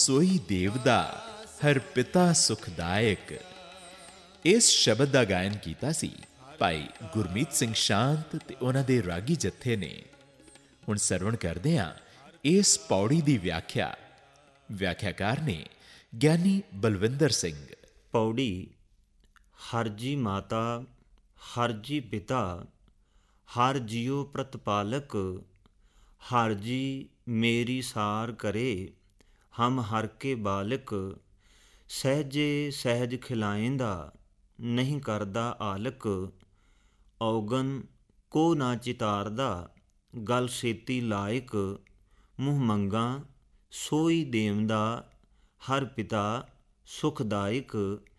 सोई देवदा हर पिता सुखदायक। इस शब्द का गायन कीता सी भाई गुरमीत सिंह शांत ते उन्हां दे रागी जत्थे ने। हुण सरवण करदे हां इस पौड़ी दी व्याख्या। व्याख्याकार ने ਗਿਆਨੀ ਬਲਵਿੰਦਰ ਸਿੰਘ। ਪੌੜੀ। ਹਰ ਜੀ ਮਾਤਾ, ਹਰ ਜੀ ਪਿਤਾ, ਹਰ ਜੀਉ ਪ੍ਰਤਪਾਲਕ, ਹਰ ਜੀ ਮੇਰੀ ਸਾਰ ਕਰੇ, ਹਮ ਹਰ ਕੇ ਬਾਲਕ, ਸਹਿਜੇ ਸਹਿਜ ਖਿਲਾਏਂਦਾ, ਨਹੀਂ ਕਰਦਾ ਆਲਕ, ਔਗਨ ਕੋ ਨਾ ਚਿਤਾਰਦਾ, ਗਲ ਸੇਤੀ ਲਾਇਕ, ਮੂੰਹ ਮੰਗਾ ਸੋਈ ਦੇਵਦਾ, ਹਰ ਪਿਤਾ ਸੁਖਦਾਇਕ,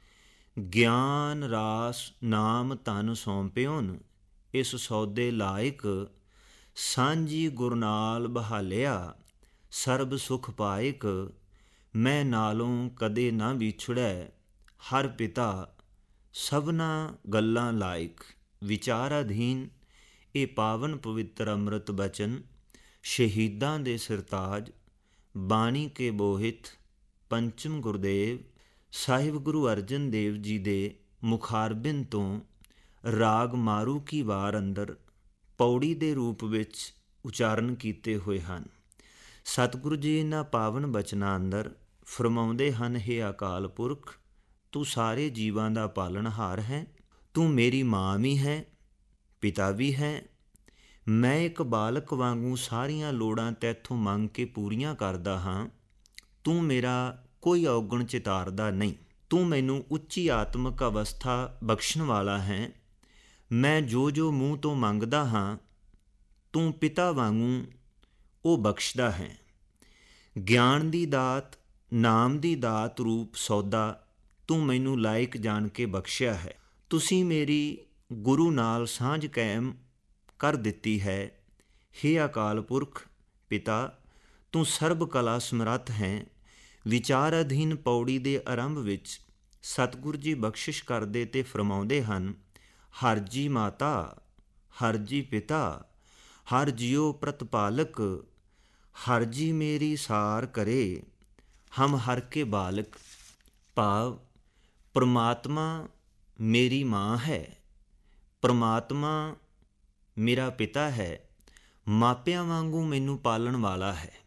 ਗਿਆਨ ਰਾਸ ਨਾਮ ਧਨ ਸੌਂਪਿਓਨ, ਇਸ ਸੌਦੇ ਲਾਇਕ, ਸਾਂਝੀ ਗੁਰ ਨਾਲ ਬਹਾਲਿਆ, ਸਰਬ ਸੁਖ ਪਾਇਕ, ਮੈਂ ਨਾਲੋਂ ਕਦੇ ਨਾ ਵਿਛੜੈ, ਹਰ ਪਿਤਾ ਸਭਨਾ ਗੱਲਾਂ ਲਾਇਕ। ਵਿਚਾਰ ਅਧੀਨ ਇਹ ਪਾਵਨ ਪਵਿੱਤਰ ਅੰਮ੍ਰਿਤ ਬਚਨ ਸ਼ਹੀਦਾਂ ਦੇ ਸਿਰਤਾਜ ਬਾਣੀ ਕੇ ਬੋਹਿਤ ਪੰਚਮ ਗੁਰਦੇਵ ਸਾਹਿਬ ਗੁਰੂ ਅਰਜਨ ਦੇਵ ਜੀ ਦੇ ਮੁਖਾਰਬਿੰਦ ਤੋਂ ਰਾਗ ਮਾਰੂ ਕੀ ਵਾਰ ਅੰਦਰ ਪੌੜੀ ਦੇ ਰੂਪ ਵਿੱਚ ਉਚਾਰਨ ਕੀਤੇ ਹੋਏ ਹਨ। ਸਤਿਗੁਰੂ ਜੀ ਇਹਨਾਂ ਪਾਵਨ ਬਚਨਾਂ ਅੰਦਰ ਫਰਮਾਉਂਦੇ ਹਨ, ਹੇ ਅਕਾਲ ਪੁਰਖ, ਤੂੰ ਸਾਰੇ ਜੀਵਾਂ ਦਾ ਪਾਲਣਹਾਰ ਹੈ। ਤੂੰ ਮੇਰੀ ਮਾਂ ਵੀ ਹੈ, ਪਿਤਾ ਵੀ ਹੈ। ਮੈਂ ਇੱਕ ਬਾਲਕ ਵਾਂਗੂ ਸਾਰੀਆਂ ਲੋੜਾਂ ਤੈਥੋਂ ਮੰਗ ਕੇ ਪੂਰੀਆਂ ਕਰਦਾ ਹਾਂ। ਤੂੰ ਮੇਰਾ ਕੋਈ ਔਗਣ ਚਿਤਾਰਦਾ ਨਹੀਂ। ਤੂੰ ਮੈਨੂੰ ਉੱਚੀ ਆਤਮਿਕ ਅਵਸਥਾ ਬਖਸ਼ਣ ਵਾਲਾ ਹੈ। ਮੈਂ ਜੋ ਜੋ ਮੂੰਹ ਤੋਂ ਮੰਗਦਾ ਹਾਂ, ਤੂੰ ਪਿਤਾ ਵਾਂਗੂ ਉਹ ਬਖਸ਼ਦਾ ਹੈ। ਗਿਆਨ ਦੀ ਦਾਤ, ਨਾਮ ਦੀ ਦਾਤ ਰੂਪ ਸੌਦਾ ਤੂੰ ਮੈਨੂੰ ਲਾਇਕ ਜਾਣ ਕੇ ਬਖਸ਼ਿਆ ਹੈ। ਤੁਸੀਂ ਮੇਰੀ ਗੁਰੂ ਨਾਲ ਸਾਂਝ ਕਾਇਮ ਕਰ ਦਿੱਤੀ ਹੈ। ਹੇ ਅਕਾਲ ਪੁਰਖ ਪਿਤਾ, ਤੂੰ ਸਰਬ ਕਲਾ ਸਮਰੱਥ ਹੈ। ਵਿਚਾਰ ਅਧੀਨ ਪੌੜੀ ਦੇ ਆਰੰਭ ਵਿੱਚ ਸਤਿਗੁਰੂ ਜੀ ਬਖਸ਼ਿਸ਼ ਕਰਦੇ ਤੇ ਫਰਮਾਉਂਦੇ ਹਨ, ਹਰ ਜੀ ਮਾਤਾ, ਹਰ ਜੀ ਪਿਤਾ, ਹਰ ਜੀਉ ਪ੍ਰਤਪਾਲਕ, ਹਰ ਜੀ ਮੇਰੀ ਸਾਰ ਕਰੇ, ਹਮ ਹਰ ਕੇ ਬਾਲਕ। ਭਾਵ ਪ੍ਰਮਾਤਮਾ ਮੇਰੀ ਮਾਂ ਹੈ, ਪ੍ਰਮਾਤਮਾ ਮੇਰਾ ਪਿਤਾ ਹੈ, ਮਾਪਿਆਂ ਵਾਂਗੂ ਮੈਨੂੰ ਪਾਲਣ ਵਾਲਾ ਹੈ।